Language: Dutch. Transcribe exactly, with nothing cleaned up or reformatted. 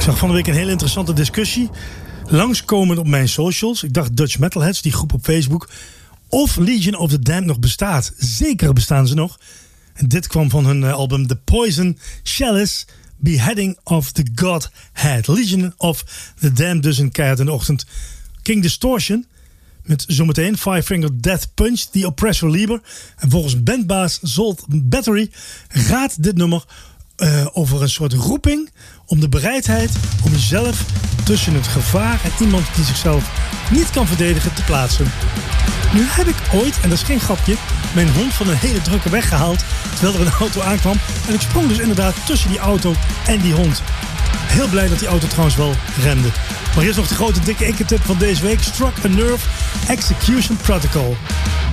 zag van de week een hele interessante discussie langskomen op mijn socials. Ik dacht Dutch Metalheads, die groep op Facebook, of Legion of the Damned nog bestaat. Zeker bestaan ze nog. En dit kwam van hun album The Poison Chalice, Beheading of the Godhead. Legion of the Damned dus een keihard in de ochtend. King Distortion met zometeen Five Finger Death Punch, The Oppressor Liber. En volgens bandbaas Zolt Battery gaat dit nummer uh, over een soort roeping om de bereidheid om jezelf tussen het gevaar en iemand die zichzelf niet kan verdedigen te plaatsen. Nu heb ik ooit, en dat is geen grapje, mijn hond van een hele drukke weg gehaald terwijl er een auto aankwam. En ik sprong dus inderdaad tussen die auto en die hond. Heel blij dat die auto trouwens wel remde. Maar hier is nog de grote dikke ikke-tip van deze week. Struck a Nerve Execution Protocol.